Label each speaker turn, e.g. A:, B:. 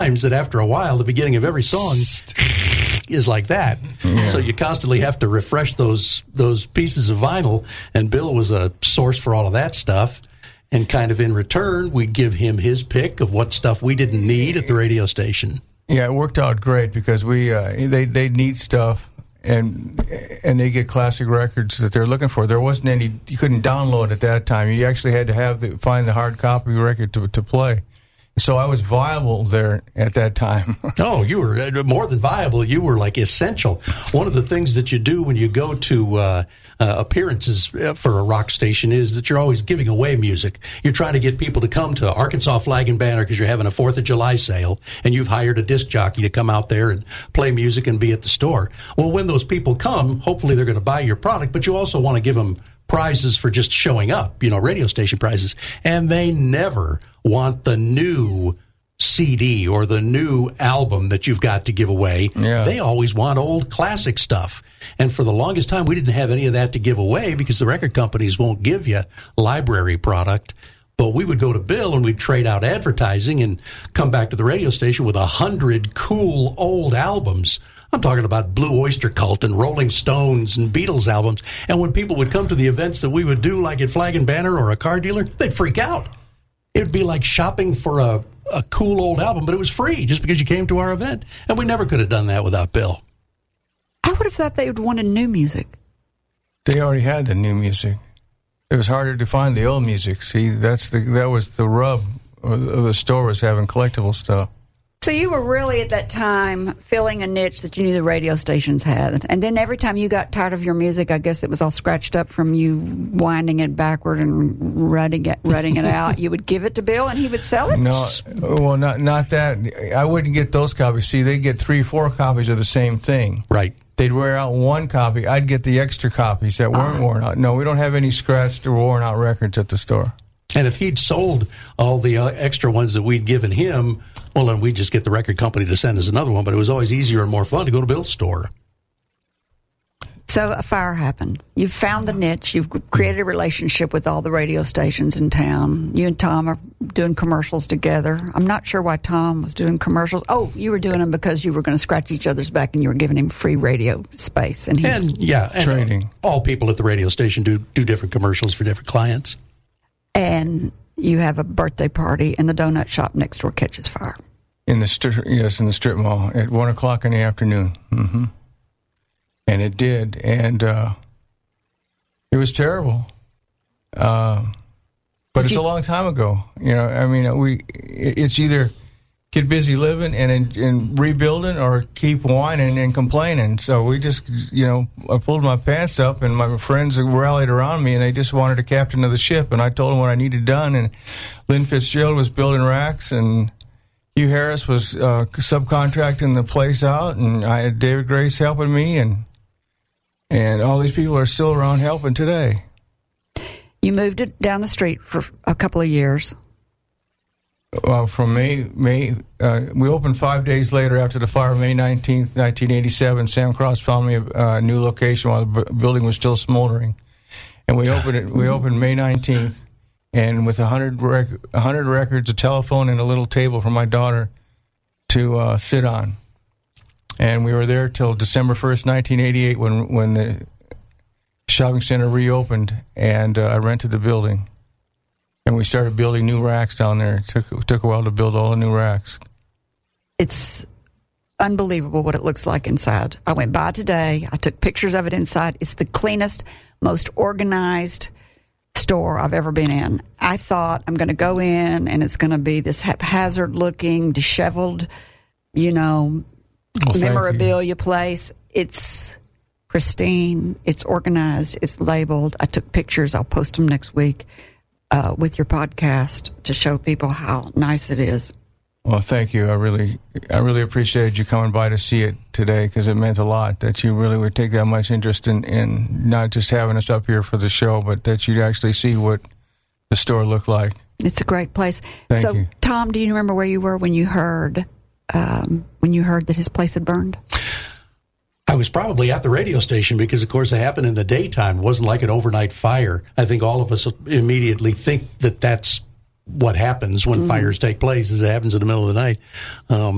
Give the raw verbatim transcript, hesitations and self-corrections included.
A: times that after a while, the beginning of every song is like that. Yeah. So you constantly have to refresh those those pieces of vinyl, and Bill was a source for all of that stuff. And kind of in return, we'd give him his pick of what stuff we didn't need at the radio station.
B: Yeah, it worked out great because we uh, they they need stuff, and and they get classic records that they're looking for. There wasn't any, you couldn't download at that time. You actually had to have the, find the hard copy record to to play. So I was viable there at that time.
A: Oh, you were more than viable. You were like essential. One of the things that you do when you go to uh, uh, appearances for a rock station is that you're always giving away music. You're trying to get people to come to Arkansas Flag and Banner because you're having a fourth of July sale, and you've hired a disc jockey to come out there and play music and be at the store. Well, when those people come, hopefully they're going to buy your product, but you also want to give them prizes for just showing up, you know, radio station prizes. And they never want the new C D or the new album that you've got to give away.
B: Yeah.
A: They always want old classic stuff. And for the longest time, we didn't have any of that to give away because the record companies won't give you library product. But we would go to Bill and we'd trade out advertising and come back to the radio station with a hundred cool old albums. I'm talking about Blue Oyster Cult and Rolling Stones and Beatles albums. And when people would come to the events that we would do, like at Flag and Banner or a car dealer, they'd freak out. It would be like shopping for a, a cool old album, but it was free just because you came to our event. And we never could have done that without Bill.
C: I would have thought they would have wanted new music.
B: They already had the new music. It was harder to find the old music. See, that's the that was the rub of the store, was having collectible stuff.
C: So you were really at that time filling a niche that you knew the radio stations had. And then every time you got tired of your music, I guess it was all scratched up from you winding it backward and rutting it, rutting it out, you would give it to Bill and he would sell it?
B: No, well, not not that. I wouldn't get those copies. See, they'd get three, four copies of the same thing.
A: Right.
B: They'd wear out one copy. I'd get the extra copies that weren't uh, worn out. No, we don't have any scratched or worn out records at the store.
A: And if he'd sold all the uh, extra ones that we'd given him, well, then we'd just get the record company to send us another one. But it was always easier and more fun to go to Bill's store.
C: So a fire happened. You've found the niche. You've created a relationship with all the radio stations in town. You and Tom are doing commercials together. I'm not sure why Tom was doing commercials. Oh, you were doing them because you were going to scratch each other's back and you were giving him free radio space. And, he
A: and
C: was
A: yeah, and
B: trading.
A: All people at the radio station do, do different commercials for different clients.
C: And you have a birthday party and the donut shop next door catches fire.
B: In the stri- yes, in the strip mall at one o'clock in the afternoon. Mm-hmm. And it did, and uh, it was terrible. Uh, but it's a long time ago. You know, I mean, we it's either get busy living and, and rebuilding or keep whining and complaining. So we just, you know, I pulled my pants up, and my friends rallied around me, and they just wanted a captain of the ship. And I told them what I needed done, and Lynn Fitzgerald was building racks, and Hugh Harris was uh, subcontracting the place out, and I had David Grace helping me, and and all these people are still around helping today.
C: You moved it down the street for a couple of years.
B: Well, from May, May uh, we opened five days later after the fire, May nineteenth, nineteen eighty-seven. Sam Cross found me a uh, new location while the b- building was still smoldering, and we opened it. We opened May nineteenth, and with a hundred rec- a hundred records, a telephone, and a little table for my daughter to uh, sit on. And we were there till December first, nineteen eighty-eight, when when the shopping center reopened, and uh, I rented the building. And we started building new racks down there. It took, it took a while to build all the new racks.
C: It's unbelievable what it looks like inside. I went by today. I took pictures of it inside. It's the cleanest, most organized store I've ever been in. I thought I'm going to go in, and it's going to be this haphazard-looking, disheveled, you know,
B: Well,
C: memorabilia place. It's pristine. It's organized. It's labeled. I took pictures. I'll post them next week uh, with your podcast to show people how nice it is.
B: Well, thank you. I really, I really appreciated you coming by to see it today, because it meant a lot that you really would take that much interest in, in not just having us up here for the show, but that you'd actually see what the store looked like.
C: It's a great place.
B: Thank
C: so,
B: you.
C: Tom, do you remember where you were when you heard um, when you heard that his place had burned?
A: I was probably at the radio station because, of course, it happened in the daytime. It wasn't like an overnight fire. I think all of us immediately think that that's what happens when mm. fires take place, is it happens in the middle of the night. Um,